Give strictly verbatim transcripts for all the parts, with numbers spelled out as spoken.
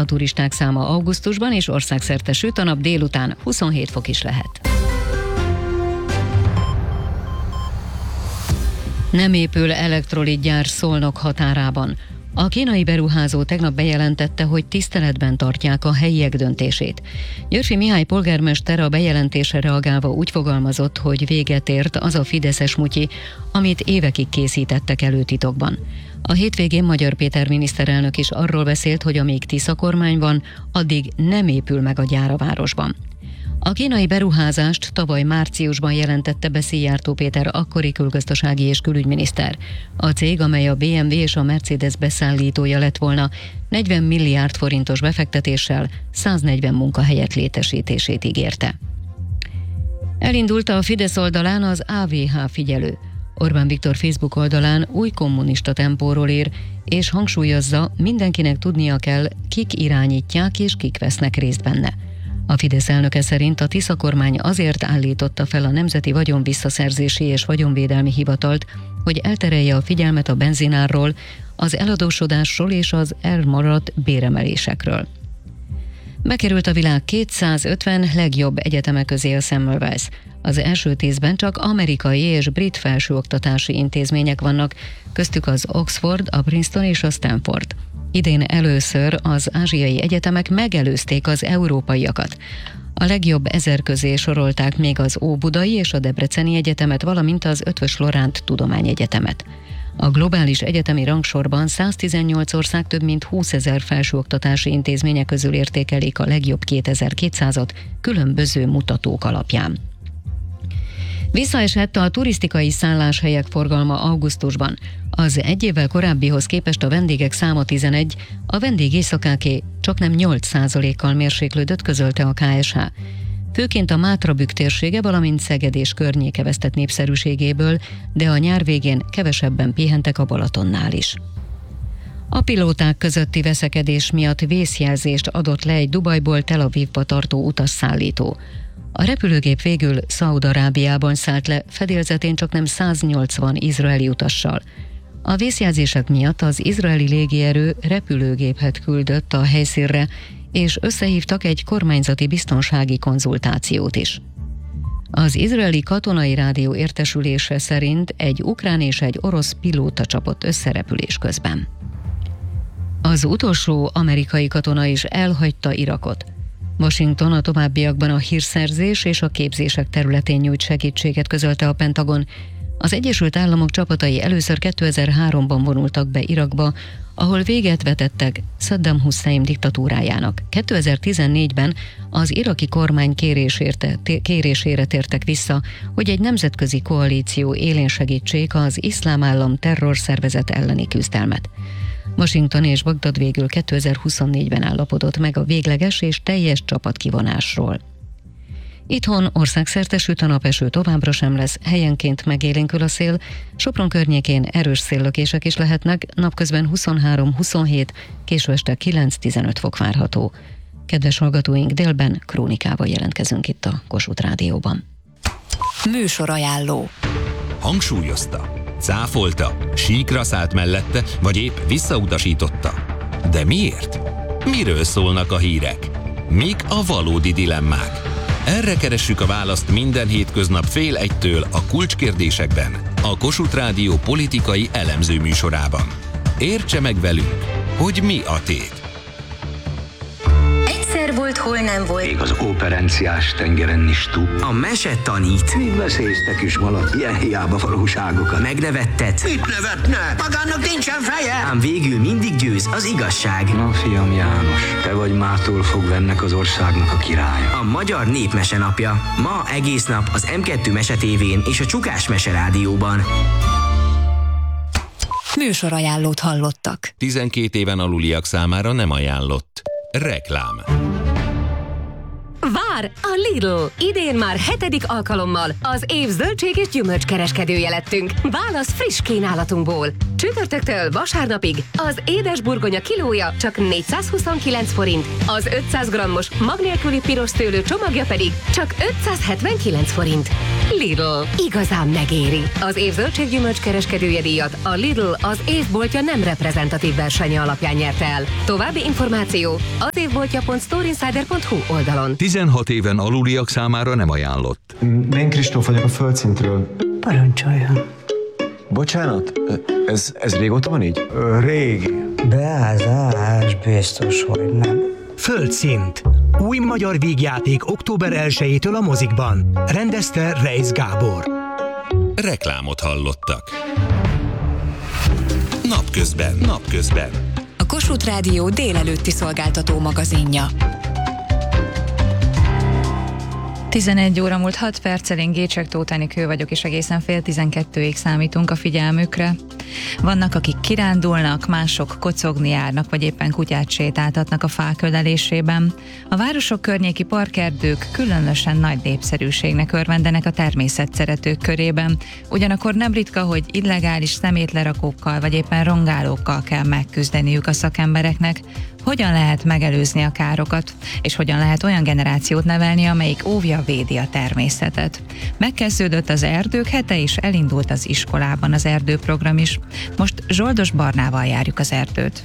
a turisták száma augusztusban, és országszerte süt a nap, délután huszonhét fok is lehet. Nem épül elektrolitgyár Szolnok határában. A kínai beruházó tegnap bejelentette, hogy tiszteletben tartják a helyiek döntését. Györfi Mihály polgármester a bejelentésre reagálva úgy fogalmazott, hogy véget ért az a fideszes mutyi, amit évekig készítettek elő titokban. A hétvégén Magyar Péter miniszterelnök is arról beszélt, hogy amíg Tisza kormány van, addig nem épül meg a gyár a városban. A kínai beruházást tavaly márciusban jelentette be Szijjártó Péter akkori külgazdasági és külügyminiszter. A cég, amely a bé em vé és a Mercedes beszállítója lett volna, negyven milliárd forintos befektetéssel száznegyven munkahelyet létesítését ígérte. Elindult a Fidesz oldalán az á vé há figyelő. Orbán Viktor Facebook oldalán új kommunista tempóról ír, és hangsúlyozza, mindenkinek tudnia kell, kik irányítják és kik vesznek részt benne. A Fidesz elnöke szerint a Tisza kormány azért állította fel a Nemzeti Vagyonvisszaszerzési és Vagyonvédelmi Hivatalt, hogy elterelje a figyelmet a benzinárról, az eladósodásról és az elmaradt béremelésekről. Bekerült a világ kétszázötven legjobb egyetemek közé a Semmelweis. Az első tízben csak amerikai és brit felsőoktatási intézmények vannak, köztük az Oxford, a Princeton és a Stanford. Idén először az ázsiai egyetemek megelőzték az európaiakat. A legjobb ezer közé sorolták még az Óbudai és a Debreceni Egyetemet, valamint az Eötvös Loránd Tudományegyetemet. A globális egyetemi rangsorban száztizennyolc ország több mint húszezer felsőoktatási intézménye közül értékelik a legjobb kétezer-kétszázat különböző mutatók alapján. Visszaesett a turisztikai szálláshelyek forgalma augusztusban. Az egy évvel korábbihoz képest a vendégek száma tizenegy, a vendégéjszakáké csaknem nyolc százalékkal mérséklődött, közölte a ká es há. Főként a Mátrabükk térsége, valamint Szeged és környéke vesztett népszerűségéből, de a nyár végén kevesebben pihentek a Balatonnál is. A pilóták közötti veszekedés miatt vészjelzést adott le egy Dubajból Tel Avivba tartó utasszállító. A repülőgép végül Szaúd-Arábiában szállt le, fedélzetén csaknem száznyolcvan izraeli utassal. A vészjelzések miatt az izraeli légierő repülőgépet küldött a helyszínre, és összehívtak egy kormányzati biztonsági konzultációt is. Az izraeli katonai rádió értesülése szerint egy ukrán és egy orosz pilóta csapott összerepülés közben. Az utolsó amerikai katona is elhagyta Irakot. Washington a továbbiakban a hírszerzés és a képzések területén nyújt segítséget, közölte a Pentagon. Az Egyesült Államok csapatai először kétezer-háromban vonultak be Irakba, ahol véget vetettek Saddam Hussein diktatúrájának. kétezer-tizennégyben az iraki kormány kérésére, kérésére tértek vissza, hogy egy nemzetközi koalíció élén segítsék az Iszlám Állam terrorszervezet elleni küzdelmet. Washington és Bagdad végül kétezer-huszonnégyben állapodott meg a végleges és teljes csapatkivonásról. Itthon országszerte süt a nap, eső továbbra sem lesz, helyenként megélénkül a szél, Sopron környékén erős széllökések is lehetnek, napközben huszonhárom-huszonhét, késő este kilenc-tizenöt fok várható. Kedves hallgatóink, délben Krónikával jelentkezünk itt a Kossuth Rádióban. Műsorajánló. Hangsúlyozta, cáfolta, síkra szállt mellette, vagy épp visszautasította. De miért? Miről szólnak a hírek? Mik a valódi dilemmák? Erre keressük a választ minden hétköznap fél egytől a Kulcskérdésekben, a Kossuth Rádió politikai elemző műsorában. Értse meg velünk, hogy mi a tét. Egyszer volt, hol nem volt. Még az operenciás tengeren is túl. A mese tanít. Még veszélyeztek is valatt ilyen hiába valóságokat. Megnevettet. Mit nevetne? Magának nincsen feje! Ám végül mindig győz az igazság. Na fiam János, te vagy mától fogva ennek az országnak a királya. A Magyar Népmese napja. Ma egész nap az em kettő Mese tévén és a Csukás Mese Rádióban. Műsorajánlót hallottak. tizenkét éven aluliak számára nem ajánlott. Reklám. Vár a Lidl! Idén már hetedik alkalommal az év zöldség és gyümölcs kereskedője lettünk. Válasz friss kínálatunkból. Csütörtöktől vasárnapig az édes burgonya kilója csak négyszázhuszonkilenc forint, az ötszáz grammos mag nélküli piros szőlő csomagja pedig csak ötszázhetvenkilenc forint. Lidl. Igazán megéri. Az év zöldség-gyümölcs kereskedője díjat a Lidl az évboltja nem reprezentatív versenye alapján nyerte el. További információ az évboltja pont storeinsider pont hu oldalon. tizenhat éven aluliak számára nem ajánlott. Én Kristóf vagyok a Földszintről. Parancsoljon. Bocsánat, ez, ez régóta van így? Régi. Beázás, biztos, hogy nem. Földszint. Új magyar vígjáték október elsejétől a mozikban. Rendezte Reisz Gábor. Reklámot hallottak. Napközben, napközben. A Kossuth Rádió délelőtti szolgáltató magazinja. tizenegy óra múlt hat perccel, én Gécsek Tóth Enikő vagyok, és egészen fél tizenkettőig számítunk a figyelmükre. Vannak, akik kirándulnak, mások kocogni járnak, vagy éppen kutyát sétáltatnak a fák ölelésében. A városok környéki parkerdők különösen nagy népszerűségnek örvendenek a természetszeretők körében. Ugyanakkor nem ritka, hogy illegális szemétlerakókkal, vagy éppen rongálókkal kell megküzdeniük a szakembereknek. Hogyan lehet megelőzni a károkat, és hogyan lehet olyan generációt nevelni, amelyik óvja, védi a természetet. Megkezdődött az erdők hete, és elindult az iskolában az erdőprogram is. Most Zsoldos Barnával járjuk az erdőt.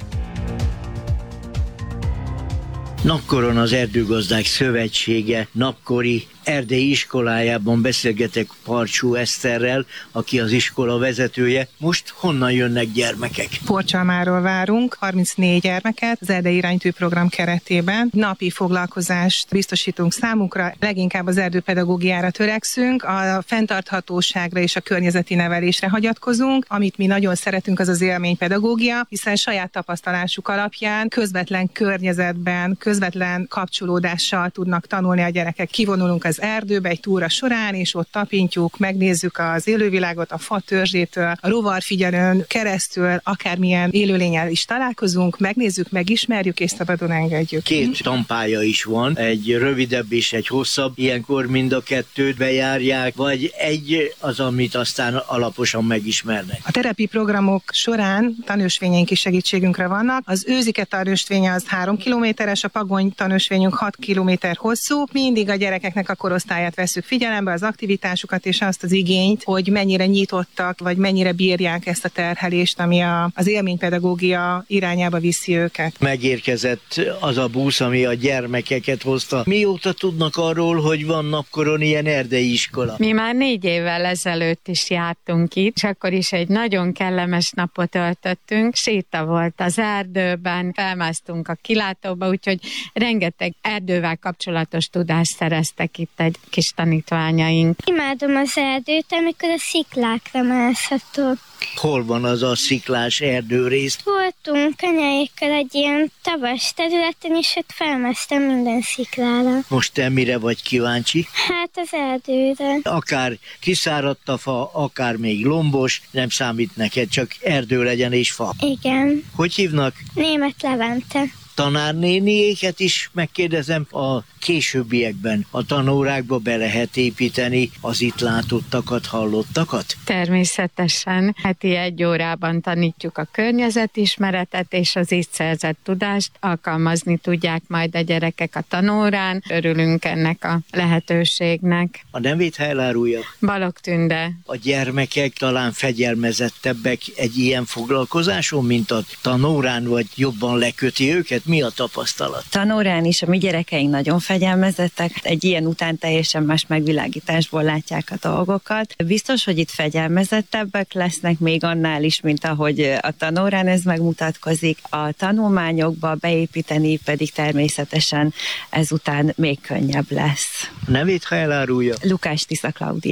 Napkoron az Erdőgazdák Szövetsége napkori erdélyi iskolájában beszélgetek Parcsú Eszterrel, aki az iskola vezetője. Most honnan jönnek gyermekek? Porcsalmáról várunk harmincnégy gyermeket az erdei irányító program keretében. Napi foglalkozást biztosítunk számukra, leginkább az erdőpedagógiára törekszünk, a fenntarthatóságra és a környezeti nevelésre hagyatkozunk. Amit mi nagyon szeretünk, az az élménypedagógia, hiszen saját tapasztalásuk alapján közvetlen környezetben, közvetlen kapcsolódással tudnak tanulni a gyerekek. Kivonulunk az erdőbe egy túra során, és ott tapintjuk, megnézzük az élővilágot, a fa törzsétől, a rovarfigyelőn keresztül, akármilyen élőlénnyel is találkozunk, megnézzük, megismerjük, és szabadon engedjük. Két tanpálya is van, egy rövidebb és egy hosszabb, ilyenkor mind a kettőt bejárják, vagy egy az, amit aztán alaposan megismernek. A terepi programok során tanúsvényeink is segítségünkre vannak. Az őzike tanúsvénye az három kilométeres, a pagony tanúsvényünk hat kilométer hosszú. Mindig a gyerekeknek a korosztályát vesszük figyelembe, az aktivitásukat és azt az igényt, hogy mennyire nyitottak, vagy mennyire bírják ezt a terhelést, ami a, az élménypedagógia irányába viszi őket. Megérkezett az a busz, ami a gyermekeket hozta. Mióta tudnak arról, hogy van napkoron ilyen erdei iskola? Mi már négy évvel ezelőtt is jártunk itt, és akkor is egy nagyon kellemes napot töltöttünk. Séta volt az erdőben, felmásztunk a kilátóba, úgyhogy rengeteg erdővel kapcsolatos tudást szereztek itt egy kis tanítványaink. Imádom az erdőt, amikor a sziklákra mászhatok. Hol van az a sziklás erdőrész? Voltunk anyáékkal egy ilyen tavas területen, és ott felmásztam minden sziklára. Most te mire vagy kíváncsi? Hát az erdőre. Akár kiszáradt a fa, akár még lombos, nem számít neked, csak erdő legyen és fa. Igen. Hogy hívnak? Németh Levente. Tanárnéniéket is megkérdezem, a későbbiekben a tanórákba be lehet építeni az itt látottakat, hallottakat? Természetesen. Heti egy órában tanítjuk a környezetismeretet, és az itt szerzett tudást alkalmazni tudják majd a gyerekek a tanórán. Örülünk ennek a lehetőségnek. A nevét ha elárulja? Balogh Tünde. A gyermekek talán fegyelmezettebbek egy ilyen foglalkozáson, mint a tanórán, vagy jobban leköti őket? Mi a tapasztalat? Tanórán is a mi gyerekeink nagyon fegyelmezettek. Egy ilyen után teljesen más megvilágításból látják a dolgokat. Biztos, hogy itt fegyelmezettebbek lesznek még annál is, mint ahogy a tanórán ez megmutatkozik. A tanulmányokba beépíteni pedig természetesen ezután még könnyebb lesz. A nevét ha elárulja? Lukás Tisza Klaudia.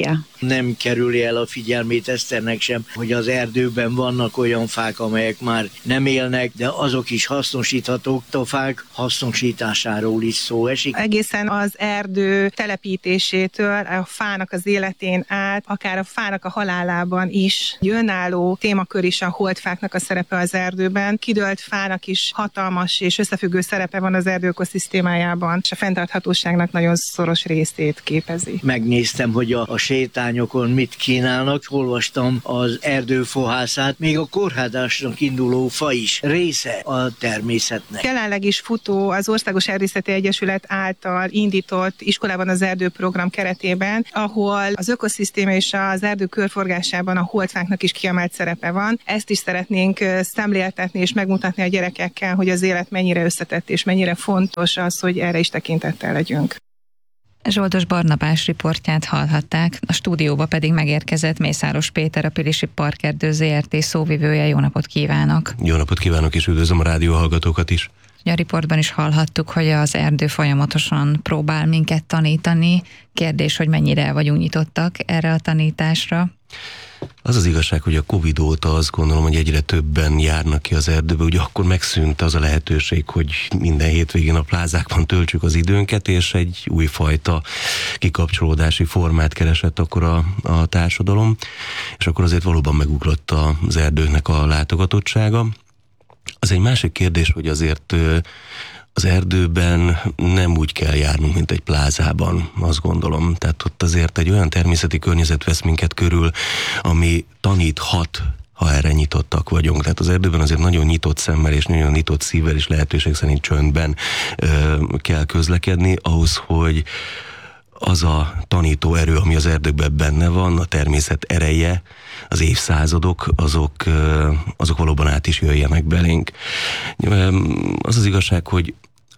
Nem kerüli el a figyelmét Eszternek sem, hogy az erdőben vannak olyan fák, amelyek már nem élnek, de azok is hasznosíthatók. A fák hasznosításáról is szó esik. Egészen az erdő telepítésétől a fának az életén át, akár a fának a halálában is egy önálló témakör is a holdfáknak a szerepe az erdőben. Kidőlt fának is hatalmas és összefüggő szerepe van az erdő ökoszisztémájában, és a fenntarthatóságnak nagyon szoros részét képezi. Megnéztem, hogy a, a sétányokon mit kínálnak, olvastam az erdőfohászát, még a korhádásnak induló fa is része a természetnek. Jelenleg is futó az Országos Erdészeti Egyesület által indított iskolában az erdő program keretében, ahol az ökoszisztéma és az erdő körforgásában a holdfáknak is kiemelt szerepe van. Ezt is szeretnénk szemléltetni és megmutatni a gyerekekkel, hogy az élet mennyire összetett és mennyire fontos az, hogy erre is tekintettel legyünk. Zsoldos Barnabás riportját hallhatták, a stúdióba pedig megérkezett Mészáros Péter, a Pilisi Parkerdő zé er té szóvivője. Jó napot kívánok! Jó napot kívánok, és üdvözlöm a rádióhallgatókat is! A riportban is hallhattuk, hogy az erdő folyamatosan próbál minket tanítani. Kérdés, hogy mennyire el vagyunk nyitottak erre a tanításra? Az az igazság, hogy a Covid óta azt gondolom, hogy egyre többen járnak ki az erdőbe, ugye akkor megszűnt az a lehetőség, hogy minden hétvégén a plázákban töltsük az időnket, és egy újfajta kikapcsolódási formát keresett akkor a, a társadalom, és akkor azért valóban megugrott az erdőknek a látogatottsága. Az egy másik kérdés, hogy azért az erdőben nem úgy kell járnunk, mint egy plázában, azt gondolom. Tehát ott azért egy olyan természeti környezet vesz minket körül, ami taníthat, ha erre nyitottak vagyunk. Tehát az erdőben azért nagyon nyitott szemmel és nagyon nyitott szívvel és lehetőség szerint csöndben ö, kell közlekedni, ahhoz, hogy az a tanító erő, ami az erdőkben benne van, a természet ereje, az évszázadok, azok, azok valóban át is jöjjenek belénk. Az az igazság, hogy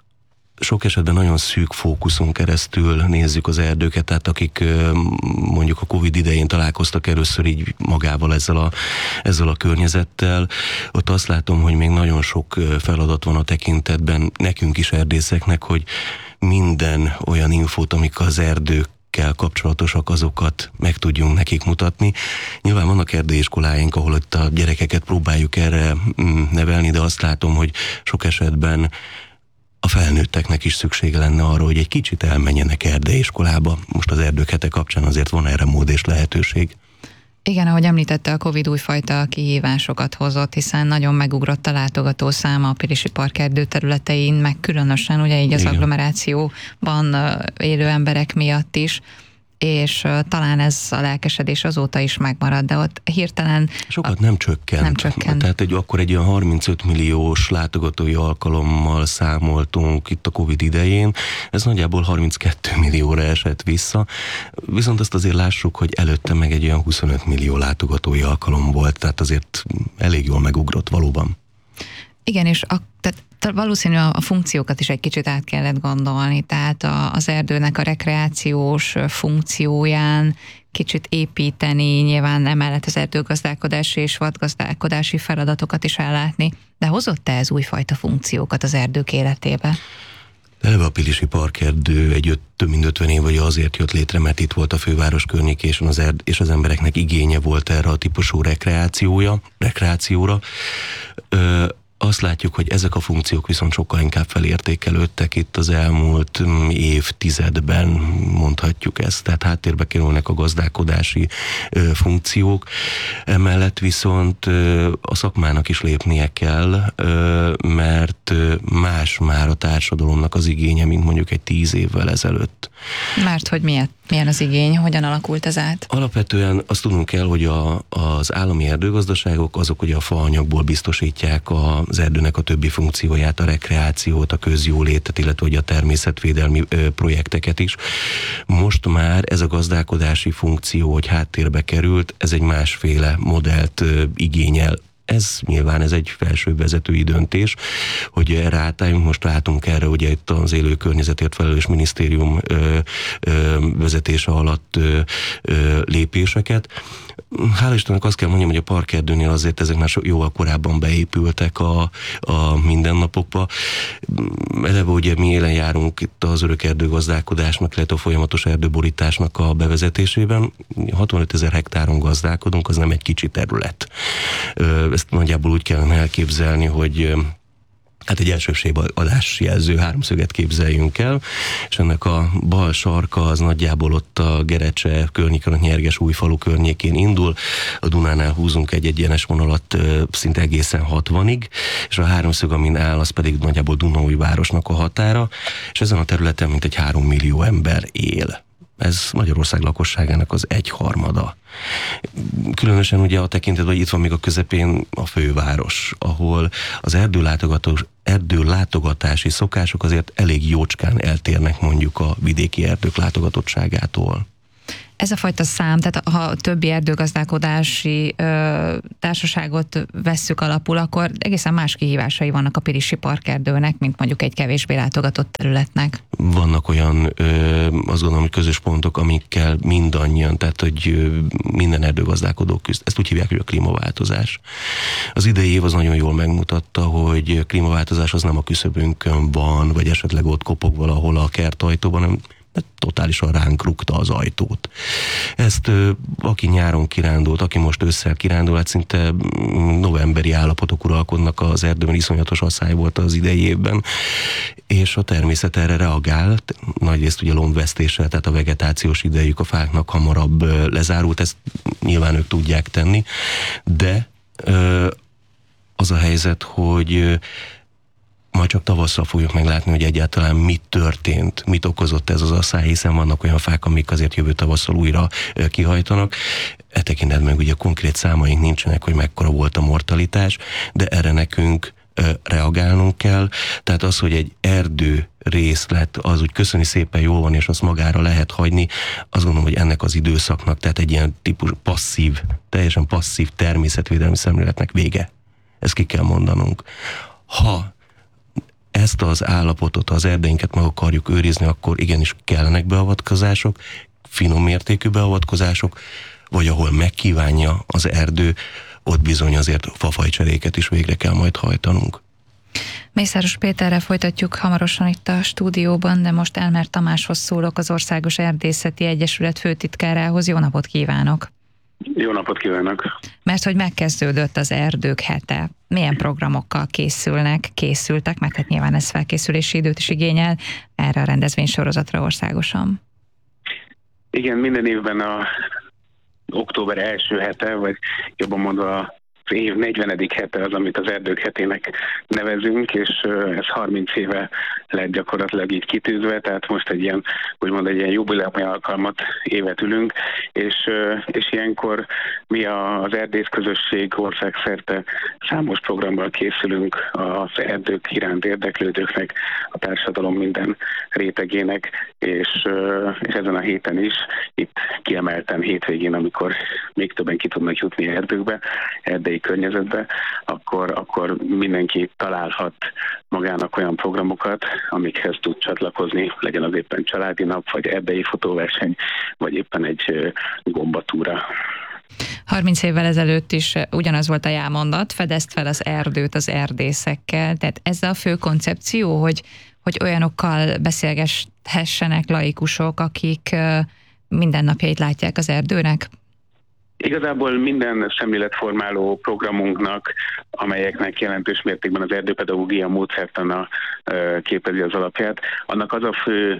sok esetben nagyon szűk fókuszon keresztül nézzük az erdőket, tehát akik mondjuk a Covid idején találkoztak először így magával ezzel a, ezzel a környezettel, ott azt látom, hogy még nagyon sok feladat van a tekintetben nekünk is erdészeknek, hogy minden olyan infót, amik az erdők kapcsolatosak, azokat meg tudjunk nekik mutatni. Nyilván vannak erdélyiskoláink, ahol ott a gyerekeket próbáljuk erre nevelni, de azt látom, hogy sok esetben a felnőtteknek is szüksége lenne arra, hogy egy kicsit elmenjenek erdélyiskolába. Most az erdők hete kapcsán azért van erre mód és lehetőség. Igen, ahogy említette, a Covid újfajta kihívásokat hozott, hiszen nagyon megugrott a látogató száma a Pilisi Parkerdő területein, meg különösen ugye így az Igen. agglomerációban élő emberek miatt is, és uh, talán ez a lelkesedés azóta is megmarad, de ott hirtelen... Sokat a... nem csökkent. Nem csökkent. Tehát egy, akkor egy olyan harmincöt milliós látogatói alkalommal számoltunk itt a Covid idején, ez nagyjából harminckettő millióra esett vissza, viszont azt azért lássuk, hogy előtte meg egy olyan huszonöt millió látogatói alkalom volt, tehát azért elég jól megugrott valóban. Igen, és a, tehát valószínűleg a funkciókat is egy kicsit át kellett gondolni, tehát a, az erdőnek a rekreációs funkcióján kicsit építeni, nyilván emellett az erdőgazdálkodási és vadgazdálkodási feladatokat is ellátni, de hozott-e ez újfajta funkciókat az erdők életébe? Eleve a Pilisi Parkerdő egy öt, több mint ötven év vagy azért jött létre, mert itt volt a főváros környékén, az erd, és az embereknek igénye volt erre a típusú rekreációja, rekreációra. Ö, Azt látjuk, hogy ezek a funkciók viszont sokkal inkább felértékelődtek itt az elmúlt évtizedben, mondhatjuk ezt, tehát háttérbe kerülnek a gazdálkodási ö, funkciók, emellett viszont ö, a szakmának is lépnie kell, ö, mert más már a társadalomnak az igénye, mint mondjuk egy tíz évvel ezelőtt. Mert hogy miért? Milyen az igény? Hogyan alakult ez át? Alapvetően azt tudnunk kell, hogy a, az állami erdőgazdaságok azok ugye a faanyagból biztosítják az erdőnek a többi funkcióját, a rekreációt, a közjólétet, illetve ugye a természetvédelmi ö, projekteket is. Most már ez a gazdálkodási funkció, hogy háttérbe került, ez egy másféle modellt ö, igényel. Ez nyilván ez egy felsővezetői döntés, hogy erre átálljunk. Most látunk erre ugye itt az élő környezetért felelős minisztérium ö, ö, vezetése alatt ö, ö, lépéseket. Hál' Istennek azt kell mondjam, hogy a parkerdőnél azért ezek már jóval korábban beépültek a, a mindennapokba. Eleve ugye mi élen járunk itt az örök erdőgazdálkodásnak, illetve a folyamatos erdőborításnak a bevezetésében. hatvanötezer hektáron gazdálkodunk, az nem egy kicsi terület. Ezt nagyjából úgy kellene elképzelni, hogy hát egy elsősorban jelző háromszöget képzeljünk el, és ennek a bal sarka az nagyjából ott a Gerecse környéken, a Nyerges Újfalu környékén indul, a Dunánál húzunk egy egyenes vonalat szinte egészen hatvanig, és a háromszög, amin áll, az pedig nagyjából Dunaújvárosnak a határa, és ezen a területen mintegy három millió ember él. Ez Magyarország lakosságának az egyharmada. Különösen ugye a tekintetben, hogy itt van még a közepén a főváros, ahol az erdőlátogatós, erdőlátogatási szokások azért elég jócskán eltérnek mondjuk a vidéki erdők látogatottságától. Ez a fajta szám, tehát ha többi erdőgazdálkodási ö, társaságot vesszük alapul, akkor egészen más kihívásai vannak a Pirisi parkerdőnek, mint mondjuk egy kevésbé látogatott területnek. Vannak olyan, ö, azt gondolom, hogy közös pontok, amikkel mindannyian, tehát hogy minden erdőgazdálkodó küzd. Ezt úgy hívják, hogy a klímaváltozás. Az idei év az nagyon jól megmutatta, hogy klímaváltozás az nem a küszöbünkön van, vagy esetleg ott kopog valahol a kertajtóban, hanem totálisan ránk rúgta az ajtót. Ezt aki nyáron kirándult, aki most ősszel kirándul, hát szinte novemberi állapotok uralkodnak az erdőben, iszonyatos asszály volt az idei évben, és a természet erre reagált, nagyrészt ugye lombvesztéssel, tehát a vegetációs idejük a fáknak hamarabb lezárult, ezt nyilván ők tudják tenni, de az a helyzet, hogy majd csak tavasszal fogjuk meglátni, hogy egyáltalán mit történt, mit okozott ez az asszály, hiszen vannak olyan fák, amik azért jövő tavasszal újra kihajtanak. E tekintetben ugye konkrét számaink nincsenek, hogy mekkora volt a mortalitás, de erre nekünk reagálnunk kell. Tehát az, hogy egy erdő részlet, az úgy köszöni szépen jól van, és azt magára lehet hagyni, azt gondolom, hogy ennek az időszaknak, tehát egy ilyen típus passzív, teljesen passzív természetvédelmi szemléletnek vége. Ezt ki kell mondanunk. Ha ezt az állapotot, az erdeinket meg akarjuk őrizni, akkor igenis kellenek beavatkozások, finom mértékű beavatkozások, vagy ahol megkívánja az erdő, ott bizony azért fafajcseréket is végre kell majd hajtanunk. Mészáros Péterrel folytatjuk hamarosan itt a stúdióban, de most Elmer Tamáshoz szólok, az Országos Erdészeti Egyesület főtitkárához. Jó napot kívánok! Jó napot kívánok! Mert hogy megkezdődött az Erdők hete. Milyen programokkal készülnek, készültek, mert hát nyilván ez felkészülési időt is igényel erre a rendezvénysorozatra országosan? Igen, minden évben a október első hete, vagy jobban mondva az év negyvenedik hete az, amit az Erdők hetének nevezünk, és ez harminc éve lett gyakorlatilag így kitűzve, tehát most egy ilyen, úgymond egy ilyen jubileumi alkalmat évet ülünk, és, és ilyenkor mi az erdész közösség országszerte számos programmal készülünk az erdők iránt érdeklődőknek, a társadalom minden rétegének, és, és ezen a héten is, itt kiemelten hétvégén, amikor még többen ki tudnak jutni erdőkbe, erdei környezetbe, akkor, akkor mindenki találhat magának olyan programokat, amikhez tud csatlakozni, legyen az éppen családi nap, vagy erdei fotóverseny, vagy éppen egy gombatúra. harminc évvel ezelőtt is ugyanaz volt a jelmondat, fedezd fel az erdőt az erdészekkel, tehát ez a fő koncepció, hogy, hogy olyanokkal beszélgethessenek laikusok, akik mindennapjait látják az erdőnek? Igazából minden szemléletformáló programunknak, amelyeknek jelentős mértékben az erdőpedagógia módszertana képezi az alapját, annak az a fő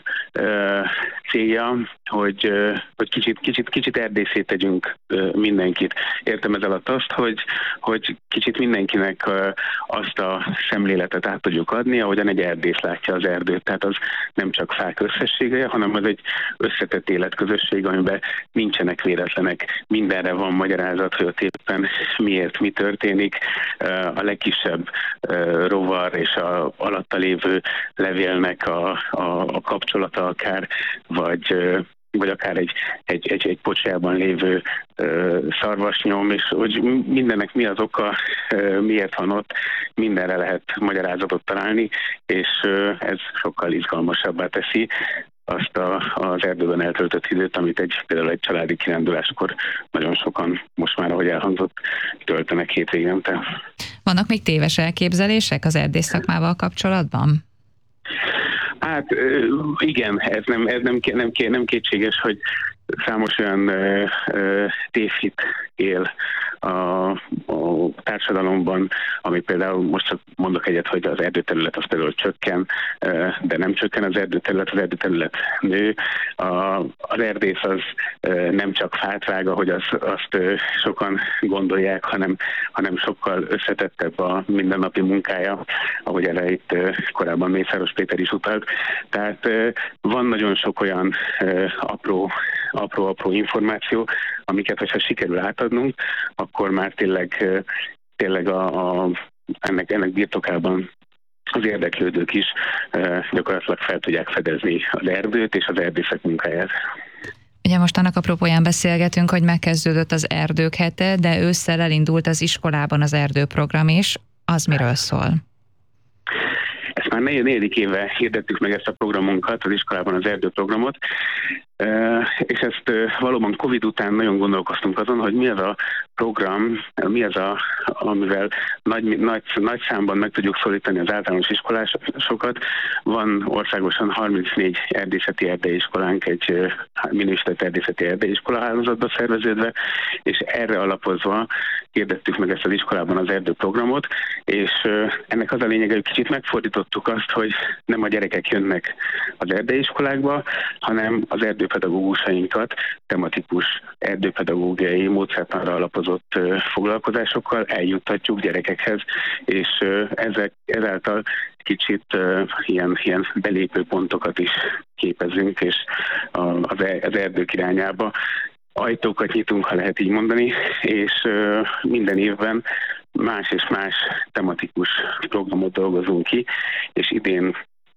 célja, hogy, hogy kicsit, kicsit, kicsit erdészé tegyünk mindenkit. Értem ez alatt azt, hogy, hogy kicsit mindenkinek azt a szemléletet át tudjuk adni, ahogyan egy erdész látja az erdőt. Tehát az nem csak fák összessége, hanem az egy összetett életközösség, amiben nincsenek véletlenek, mindenre van magyarázat, hogy ott éppen miért, mi történik. A legkisebb rovar és a alatta lévő levélnek a, a, a kapcsolata akár, vagy, vagy akár egy, egy, egy, egy pocsában lévő szarvasnyom, és hogy mindennek mi az oka, miért van ott, mindenre lehet magyarázatot találni, és ez sokkal izgalmasabbá teszi. azt a, az erdőben eltöltött időt, amit egy, például egy családi kiránduláskor nagyon sokan most már, ahogy elhangzott, töltenek hétvégente. Vannak még téves elképzelések az erdész szakmával kapcsolatban? Hát igen, ez nem, ez nem, nem, nem kétséges, hogy számos olyan ö, ö, tévhit él a, a társadalomban, ami például most csak mondok egyet, hogy az erdőterület az például csökken, ö, de nem csökken az erdőterület, az erdőterület nő. A, az erdész az ö, nem csak fát vág, ahogy az, azt ö, sokan gondolják, hanem, hanem sokkal összetettebb a mindennapi munkája, ahogy erre itt ö, korábban Mészáros Péter is utalt. Tehát ö, van nagyon sok olyan ö, apró apró-apró információ, amiket, hogyha sikerül átadnunk, akkor már tényleg, tényleg a, a, ennek, ennek birtokában az érdeklődők is gyakorlatilag fel tudják fedezni az erdőt és az erdészek munkáját. Ugye most annak apropóján beszélgetünk, hogy megkezdődött az erdők hete, de ősszel elindult az iskolában az erdőprogram is. Az miről szól? Ezt már negyedik éve hirdettük meg ezt a programunkat, az iskolában az erdőprogramot, Uh, és ezt uh, valóban Covid után nagyon gondolkoztunk azon, hogy mi az a program, mi az a, amivel nagy, nagy, nagy számban meg tudjuk szólítani az általános iskolásokat. Van országosan harmincnégy erdészeti erdeiiskolánk, egy uh, minősített erdészeti erdeiskola hálózatba szerveződve, és erre alapozva hirdettük meg ezt az iskolában az erdőprogramot, és uh, ennek az a lényege, hogy kicsit megfordítottuk azt, hogy nem a gyerekek jönnek az erdeiskolákba, hanem az erdő pedagógusainkat tematikus erdőpedagógiai módszertanra alapozott foglalkozásokkal eljuttatjuk gyerekekhez, és ezek, ezáltal kicsit uh, ilyen, ilyen belépő pontokat is képezünk, és az, az erdők irányába ajtókat nyitunk, ha lehet így mondani, és uh, minden évben más és más tematikus programot dolgozunk ki, és idén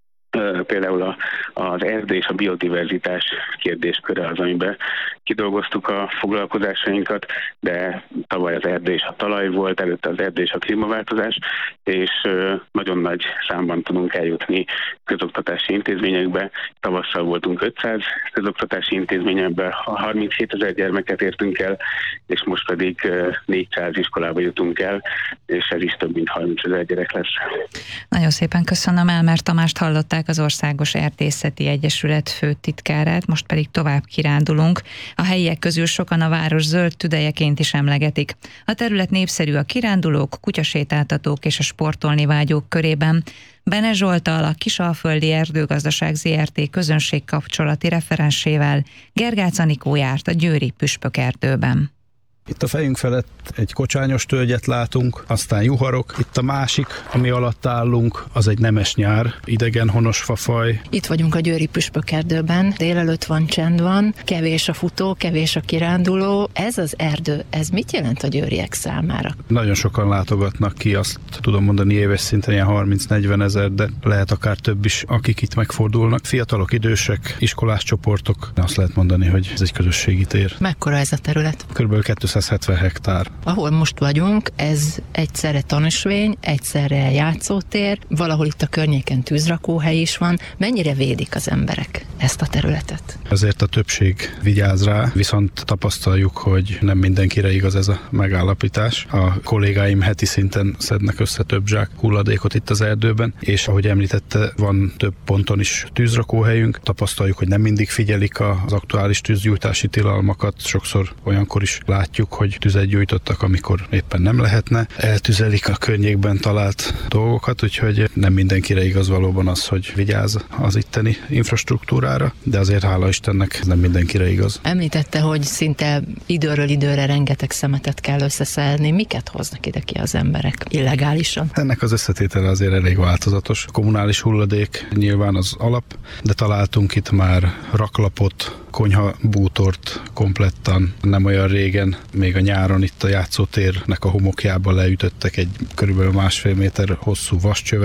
Uh, például a, az erdő és a biodiverzitás kérdésköre az, amiben kidolgoztuk a foglalkozásainkat, de tavaly az erdő és a talaj volt, előtte az erdő és a klímaváltozás, és uh, nagyon nagy számban tudunk eljutni közoktatási intézményekbe. Tavasszal voltunk ötszáz közoktatási intézményekbe, harminchét gyermeket értünk el, és most pedig uh, négyszáz iskolába jutunk el, és ez is több mint harmincezer gyerek lesz. Nagyon szépen köszönöm, Elmer Tamást hallották, az Országos Erdészeti Egyesület főtitkárát, most pedig tovább kirándulunk. A helyiek közül sokan a város zöld tüdejeként is emlegetik. A terület népszerű a kirándulók, kutyasétáltatók és a sportolni vágyók körében. Bene Zsolttal, a Kisalföldi Erdőgazdaság zé er té közönségkapcsolati referensével Gergác Anikó járt a győri püspökerdőben. Itt a fejünk felett egy kocsányos tölgyet látunk, aztán juharok. Itt a másik, ami alatt állunk, az egy nemes nyár, idegen honos fafaj. Itt vagyunk a győri püspökerdőben, délelőtt van, csend van, kevés a futó, kevés a kiránduló. Ez az erdő, ez mit jelent a győriek számára? Nagyon sokan látogatnak ki, azt tudom mondani éves szinten ilyen harminc-negyven ezer, de lehet akár több is, akik itt megfordulnak. Fiatalok, idősek, iskolás csoportok, azt lehet mondani, hogy ez egy közösségi tér. Mekkora ez a terület? Körülbelül kétszázhetven hektár. Ahol most vagyunk, ez egyszerre tanúsvény, egyszerre játszótér, valahol itt a környéken tűzrakóhely is van. Mennyire védik az emberek ezt a területet? Azért a többség vigyáz rá, viszont tapasztaljuk, hogy nem mindenkire igaz ez a megállapítás. A kollégáim heti szinten szednek össze több zsák hulladékot itt az erdőben, és ahogy említette, van több ponton is tűzrakóhelyünk. Tapasztaljuk, hogy nem mindig figyelik az aktuális tűzgyújtási tilalmakat, sokszor olyankor is látjuk, hogy tüzet gyújtottak, amikor éppen nem lehetne. Eltüzelik a környékben talált dolgokat, úgyhogy nem mindenkire igaz valóban az, hogy vigyáz az itteni infrastruktúrára, de azért hála Istennek ez nem mindenkire igaz. Említette, hogy szinte időről időre rengeteg szemetet kell összeszedni. Miket hoznak ide ki az emberek illegálisan? Ennek az összetétele azért elég változatos. A kommunális hulladék nyilván az alap, de találtunk itt már raklapot, konyha bútort komplettan. Nem olyan régen, még a nyáron itt a játszótérnek a homokjába leütöttek egy körülbelül másfél méter hosszú vascsövet,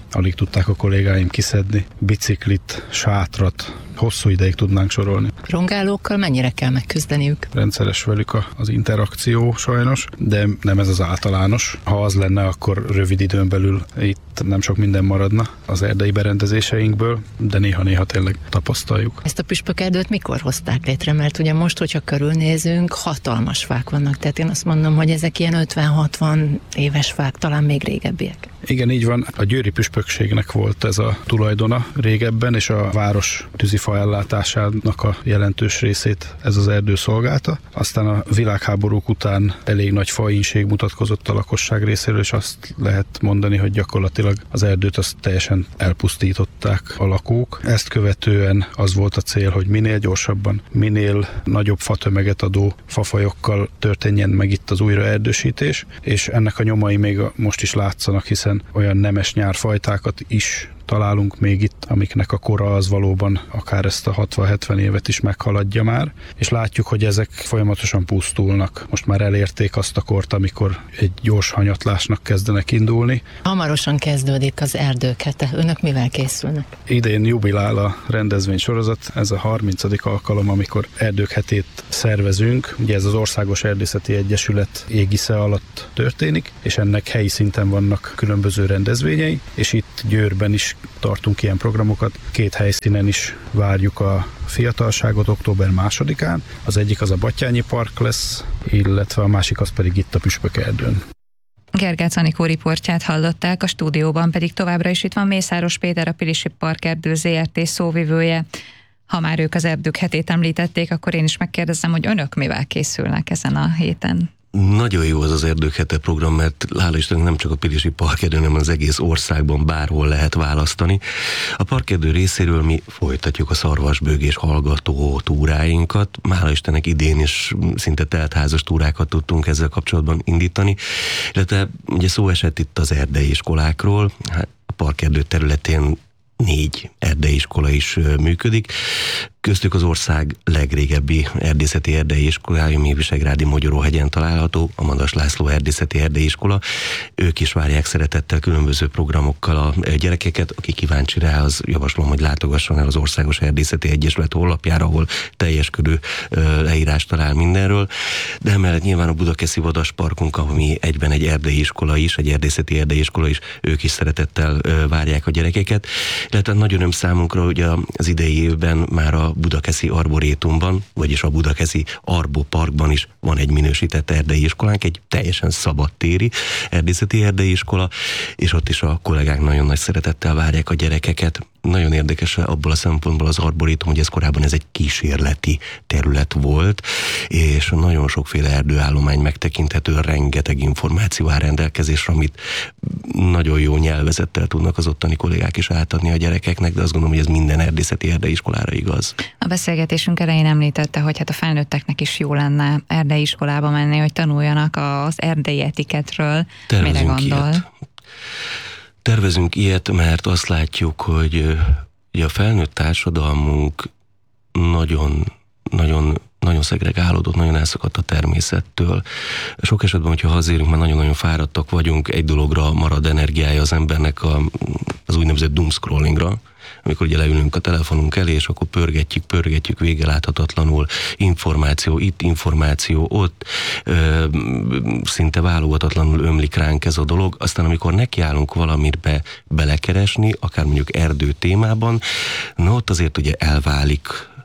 alig tudták a kollégáim kiszedni. Biciklit, sátrat, hosszú ideig tudnánk sorolni. Rongálókkal mennyire kell megküzdeniük? Rendszeres velük az interakció sajnos, de nem ez az általános. Ha az lenne, akkor rövid időn belül itt nem sok minden maradna az erdei berendezéseinkből, de néha-néha tényleg tapasztaljuk. Ezt a püspökerdőt mikor hozták létre? Mert ugye most, hogyha körülnézünk, hatalmas fák vannak, tehát én azt mondom, hogy ezek ilyen ötven-hatvan éves fák, talán még régebbiek. Igen, így van. A győri püspökségnek volt ez a tulajdona régebben, és a város tűzifa ellátásának a jelentős részét ez az erdő szolgálta. Aztán a világháborúk után elég nagy faínség mutatkozott a lakosság részéről, és azt lehet mondani, hogy gyakorlatilag az erdőt azt teljesen elpusztították a lakók. Ezt követően az volt a cél, hogy minél gyorsabban, minél nagyobb fatömeget adó fafajokkal történjen meg itt az újraerdősítés, és ennek a nyomai még most is látszanak, hiszen olyan nemes nyárfajtákat is találunk még itt, amiknek a kora az valóban akár ezt a hatvan-hetven évet is meghaladja már, és látjuk, hogy ezek folyamatosan pusztulnak. Most már elérték azt a kort, amikor egy gyors hanyatlásnak kezdenek indulni. Hamarosan kezdődik az erdők hete. Önök mivel készülnek? Idén jubilál a rendezvénysorozat, ez a harmincadik alkalom, amikor erdők hetét szervezünk. Ugye ez az Országos Erdészeti Egyesület égisze alatt történik, és ennek helyi szinten vannak különböző rendezvényei, és itt Győrben is tartunk ilyen programokat. Két helyszínen is várjuk a fiatalságot október másodikán. Az egyik az a Batthyányi Park lesz, illetve a másik az pedig itt a Püspökerdőn. Gergác Anikó riportját hallották, a stúdióban pedig továbbra is itt van Mészáros Péter, a Pilisi Parkerdő zé er té szóvivője. Ha már ők az erdők hetét említették, akkor én is megkérdezem, hogy önök mivel készülnek ezen a héten? Nagyon jó az az Erdők hete program, mert hála Istennek nem csak a Pilisi Parkerdő, hanem az egész országban bárhol lehet választani. A parkerdő részéről mi folytatjuk a szarvasbőgés hallgató túráinkat. Hála Istennek idén is szinte teltházas túrákat tudtunk ezzel kapcsolatban indítani. Illetve ugye szó esett itt az erdei iskolákról. A parkerdő területén négy erdei iskola is működik. Köztük az ország legrégebbi erdészeti erdei iskolája, ami Visegrádi Mogyoróhegyen található, a Madas László Erdészeti Erdei Iskola. Ők is várják szeretettel különböző programokkal a gyerekeket. Aki kíváncsi rá, az javaslom, hogy látogasson el az Országos Erdészeti Egyesület honlapjára, ahol teljes körű leírás talál mindenről. De emellett nyilván a Budakeszi Vadasparkunk, ami egyben egy erdei iskola is, egy erdészeti erdei iskola is, ők is szeretettel várják a gyerekeket. Illetve nagy öröm számunkra, hogy az idei évben már a Budakeszi Arborétumban, vagyis a Budakeszi Arbo Parkban is van egy minősített erdei iskolánk, egy teljesen szabadtéri erdészeti erdei iskola, és ott is a kollégák nagyon nagy szeretettel várják a gyerekeket. Nagyon érdekes abból a szempontból az arborétum, hogy ez korábban ez egy kísérleti terület volt, és nagyon sokféle erdőállomány megtekinthető, rengeteg információ áll rendelkezésre, amit nagyon jó nyelvezettel tudnak az ottani kollégák is átadni a gyerekeknek, de azt gondolom, hogy ez minden erdészeti erdei iskolára igaz. A beszélgetésünk elején említette, hogy hát a felnőtteknek is jó lenne erdei iskolába menni, hogy tanuljanak az erdei etiketről. Mire gondol? Ilyet. Tervezünk ilyet, mert azt látjuk, hogy ugye a felnőtt társadalmunk nagyon, nagyon, nagyon szegregálódott, nagyon elszakadt a természettől. Sok esetben, hogyha hazérünk, már nagyon-nagyon fáradtak vagyunk, egy dologra marad energiája az embernek, a, az úgynevezett doomscrollingra, amikor ugye leülünk a telefonunk elé, és akkor pörgetjük, pörgetjük végeláthatatlanul, információ itt, információ ott, ö, szinte válogatatlanul ömlik ránk ez a dolog. Aztán amikor nekiállunk valamit be, belekeresni, akár mondjuk erdő témában, na ott azért ugye elválik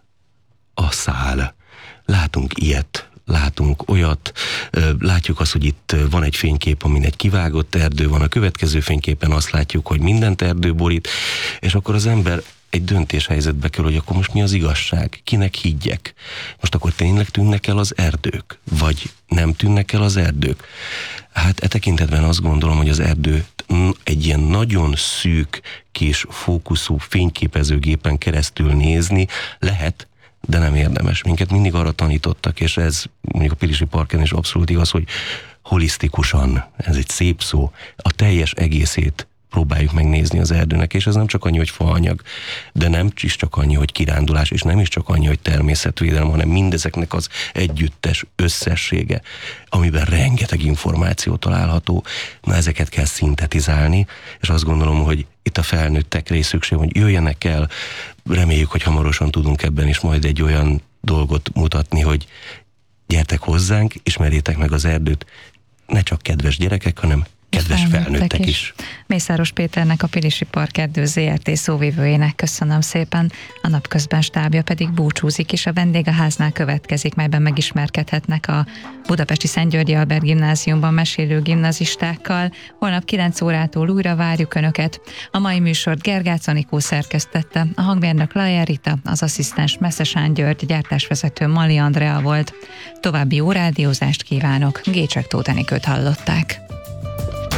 a szál. Látunk ilyet, látunk olyat, látjuk azt, hogy itt van egy fénykép, amin egy kivágott erdő van, a következő fényképen azt látjuk, hogy mindent erdő borít, és akkor az ember egy döntéshelyzetbe kerül, hogy akkor most mi az igazság, kinek higgyek. Most akkor tényleg tűnnek el az erdők, vagy nem tűnnek el az erdők. Hát e tekintetben azt gondolom, hogy az erdőt egy ilyen nagyon szűk, kis fókuszú fényképezőgépen keresztül nézni lehet, de nem érdemes. Minket mindig arra tanítottak, és ez mondjuk a Pilisi Parken is abszolút igaz, hogy holisztikusan, ez egy szép szó, a teljes egészét próbáljuk megnézni az erdőnek, és ez nem csak annyi, hogy faanyag, de nem is csak annyi, hogy kirándulás, és nem is csak annyi, hogy természetvédelem, hanem mindezeknek az együttes összessége, amiben rengeteg információ található. Na ezeket kell szintetizálni, és azt gondolom, hogy itt a felnőttekre is szükség, hogy jöjjenek el, reméljük, hogy hamarosan tudunk ebben is majd egy olyan dolgot mutatni, hogy gyertek hozzánk, ismerjétek meg az erdőt, ne csak kedves gyerekek, hanem kedves felnőttek, felnőttek is. is. Mészáros Péternek, a Pilisi Park Erdő zé er té szóvivőjének köszönöm szépen, a napközben stábja pedig búcsúzik, és a vendégháznál következik, melyben megismerkedhetnek a budapesti Szent Györgyi Albert Gimnáziumban mesélő gimnazistákkal. Holnap kilenc órától újra várjuk Önöket. A mai műsort Gergács Anikó szerkesztette, a hangmérnök Lajer Rita, az asszisztens Messzesán György, gyártásvezető Mali Andrea volt. További jó rádiózást kívánok, Gécsek Tóth Enikőt hallották.